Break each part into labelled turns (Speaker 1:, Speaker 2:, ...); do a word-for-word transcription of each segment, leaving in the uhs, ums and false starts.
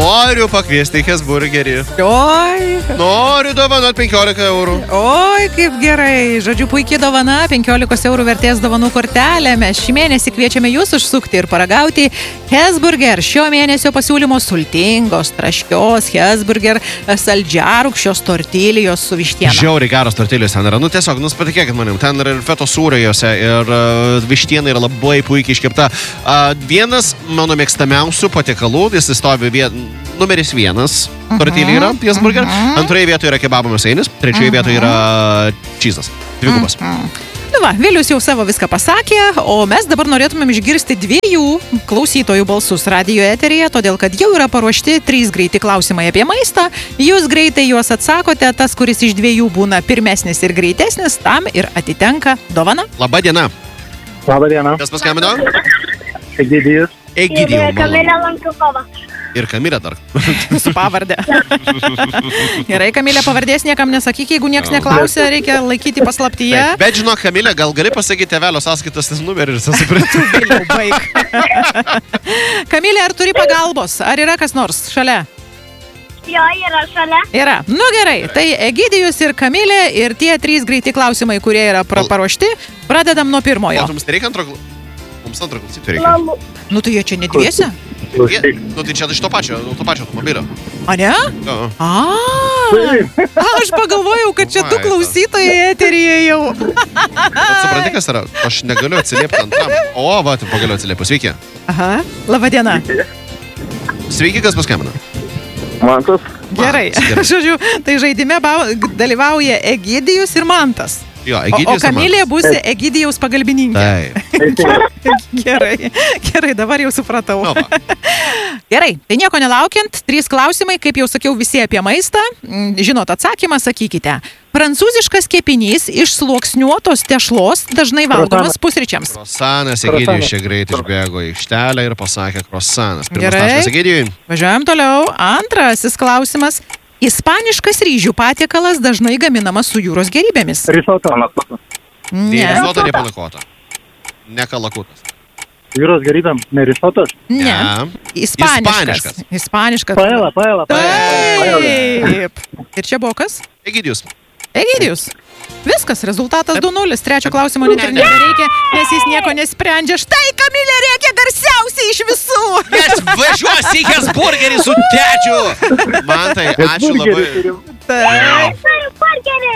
Speaker 1: Noriu pakviesti į Hesburgerį.
Speaker 2: Oi.
Speaker 1: Noriu dovanot penkiolika eurų.
Speaker 2: Oi, kaip gerai. Žodžiu, puikiai dovana, penkiolikos eurų vertės dovanų kortelė. Mes šį mėnesį kviečiame jūs užsukti ir paragauti Hesburger. Šio mėnesio pasiūlymo sultingos, traškios Hesburger saldžiarūkščios tortilijos su vištiena.
Speaker 1: Žiauriai geros tortilijos ten yra. Nu tiesiog, nus patikėkit manim, ten yra ir feto sūrio jose, ir uh, vištiena yra labai puikiai iškepta. Uh, vienas mano mėgstamiausių patiekalų, jis stovi vien, numeris vienas tortilija yra Hesburger, antroje vietoje yra kebabo mėsainis, trečioje vietoje yra čizas, dvigubas.
Speaker 2: Nu va, Vilius jau savo viską pasakė, o mes dabar norėtumėm išgirsti dviejų klausytojų balsus radijo eteryje, todėl kad jau yra paruošti trys greiti klausimai apie maistą. Jūs greitai juos atsakote, tas, kuris iš dviejų būna pirmesnis ir greitesnis, tam ir atitenka dovana.
Speaker 1: Labą dieną.
Speaker 3: Labą dieną.
Speaker 1: Kas paskambino?
Speaker 3: Egidijus.
Speaker 1: Egidijau.
Speaker 4: Kamilė Lankukova.
Speaker 1: Ir Kamilė dar.
Speaker 2: Su pavardė. Gerai, Kamilė, pavardės niekam nesakyk, jeigu nieks neklausia, reikia laikyti paslaptyje.
Speaker 1: Taip, bet žinok, Kamilė, gal gali pasakyti tėvelio sąskaitos numerį ir susiprintų.
Speaker 2: Vėliau, baig. Kamilė, ar turi pagalbos? Ar yra kas nors šalia?
Speaker 4: Jo, yra šalia.
Speaker 2: Yra. Nu gerai, tai Egidijus ir Kamilė ir tie trys greiti klausimai, kurie yra pra- paruošti, pradedam nuo pirmojo.
Speaker 1: Mums nereikia antro... Mums antro klausytojų reikia.
Speaker 4: Lalu.
Speaker 2: Nu tai jie čia nedviese?
Speaker 1: Jie- Nu tai čia iš to pačio, to pačio automobilio.
Speaker 2: A ne?
Speaker 1: Jo.
Speaker 2: A, aš pagalvojau, kad čia du
Speaker 1: Vaida.
Speaker 2: klausytojai eteryje jau.
Speaker 1: Bet supranti, kas yra? Aš negaliu atsiliepti antram. O, va, tu pagaliu atsiliepti. Sveiki.
Speaker 2: Aha, laba diena.
Speaker 1: Sveiki, kas paskambino?
Speaker 3: Mantas.
Speaker 2: Gerai.
Speaker 1: Gerai.
Speaker 2: Žodžiu, tai žaidime bau- dalyvauja Egidijus ir Mantas.
Speaker 1: Jo,
Speaker 2: O, o
Speaker 1: Egidijus. ir
Speaker 2: Kamilė
Speaker 1: Mantas.
Speaker 2: bus Egidijaus pagalbininkė.
Speaker 1: Taip.
Speaker 2: Gerai, gerai, dabar jau supratau.
Speaker 1: Nu, va.
Speaker 2: Gerai, tai nieko nelaukiant, trys klausimai, kaip jau sakiau, visi apie maistą. Mm, Žinot atsakymą, sakykite. Prancūziškas kepinys iš sluoksniuotos tešlos dažnai valgomas pusryčiams.
Speaker 1: Krosanas, Egidijus čia greit išbėgo į aikštelę ir pasakė krosanas. Pirmas
Speaker 2: Gerai.
Speaker 1: taškas Egidijui.
Speaker 2: Važiuojam toliau. Antrasis klausimas. Ispaniškas ryžių patiekalas dažnai gaminamas su jūros gerybėmis.
Speaker 3: Risoto.
Speaker 2: Ne.
Speaker 1: Risota, ne panakota. Ne kalakutas.
Speaker 3: Jūros gerybėm. Ne risotas.
Speaker 2: Ne.
Speaker 1: Ne.
Speaker 2: Ispaniškas. Ispaniškas.
Speaker 3: Paela, paela, paela.
Speaker 2: Taip. Ir čia buvo kas?
Speaker 1: Egidijus.
Speaker 2: Egidijus. Viskas, rezultatas du nulis. Trečio klausimo net ir nebereikia, nes jis nieko nesprendžia. Štai Kamilė rėkia garsiausiai iš visų.
Speaker 1: Nes važiuosi į Hesburgerį su tečiu. Man tai, ačiū labai.
Speaker 2: Taip.
Speaker 4: Turiu burgerį.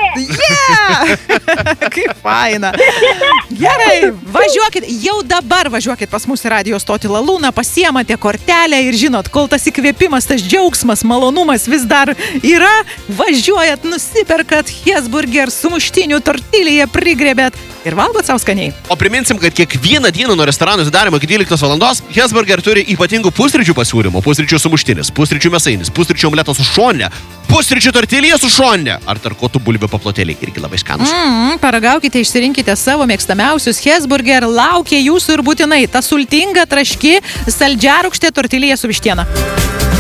Speaker 2: Yeah! Kaip faina. Gerai, važiuokit, jau dabar važiuokit pas mūsų radijo stotį Lalūną, pasiemate kortelę ir žinot, kol tas įkvėpimas, tas džiaugsmas, malonumas vis dar yra, važiuojat, nusiperkat Hesburger, sumuštinių tortiliją prigrebėt ir valgot savo skaniai.
Speaker 1: O priminsim, kad kiekvieną dieną nuo restoranų atidarymo iki dvyliktos valandos Hesburger turi ypatingų pusryčių pasiūlymų. Pusryčių sumuštinis, pusryčių mėsainis, pusryčių omletas su šone, pusryčių tortilija su šone. Ar tarkotų bulvių paplotėliai irgi labai skanus.
Speaker 2: Mm, paragaukite, išsirinkite savo mėgstamiausius Hesburger, laukia jūsų ir būtinai ta sultinga, traški, saldžiarūkštė tortilija su vištiena.